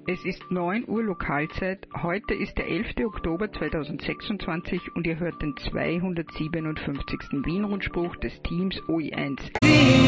Es ist 9 Uhr Lokalzeit. Heute ist der 11. Oktober 2026 und ihr hört den 257. Wien-Rundspruch des Teams OE1.